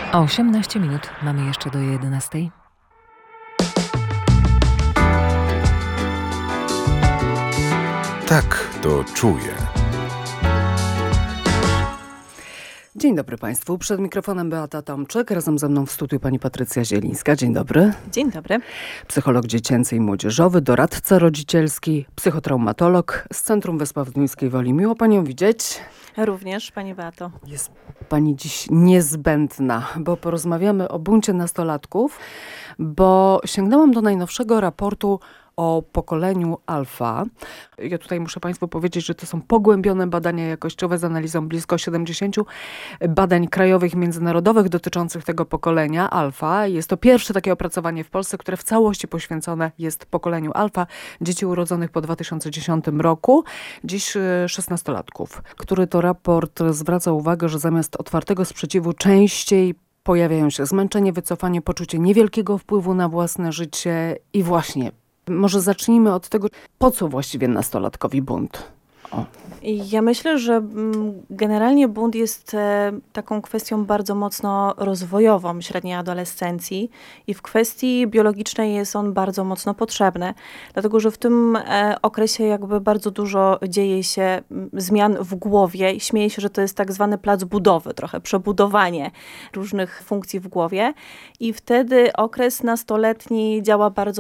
A 18 minut mamy jeszcze do 11. Tak to czuję. Dzień dobry Państwu. Przed mikrofonem Beata Tomczyk. Razem ze mną w studiu pani Patrycja Zielińska. Dzień dobry. Dzień dobry. Psycholog dziecięcy i młodzieżowy, doradca rodzicielski, psychotraumatolog z Centrum Wyspa Wduńskiej Woli. Miło panią widzieć. Również, pani Beato. Jest pani dziś niezbędna, bo porozmawiamy o buncie nastolatków, bo sięgnęłam do najnowszego raportu o pokoleniu alfa. Ja tutaj muszę Państwu powiedzieć, że to są pogłębione badania jakościowe z analizą blisko 70 badań krajowych i międzynarodowych dotyczących tego pokolenia alfa. Jest to pierwsze takie opracowanie w Polsce, które w całości poświęcone jest pokoleniu alfa, dzieci urodzonych po 2010 roku, dziś 16-latków, który to raport zwraca uwagę, że zamiast otwartego sprzeciwu częściej pojawiają się zmęczenie, wycofanie, poczucie niewielkiego wpływu na własne życie i właśnie może zacznijmy od tego, po co właściwie nastolatkowi bunt? Ja myślę, że generalnie bunt jest taką kwestią bardzo mocno rozwojową średniej adolescencji i w kwestii biologicznej jest on bardzo mocno potrzebny. Dlatego, że w tym okresie jakby bardzo dużo dzieje się zmian w głowie i śmieję się, że to jest tak zwany plac budowy, trochę przebudowanie różnych funkcji w głowie i wtedy okres nastoletni działa bardzo